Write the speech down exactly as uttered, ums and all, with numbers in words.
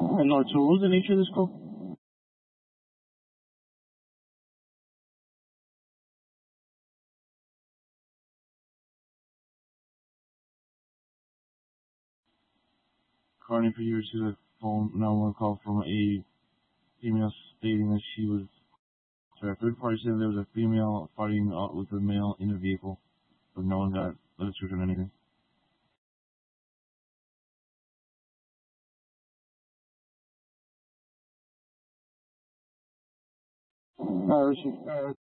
And Lord, so what was the nature of this call? According for you received a phone nine one one call from a female stating that she was, sorry, a third party said there was a female fighting with a male in the vehicle, but no one got the description or anything. Uh, she, uh,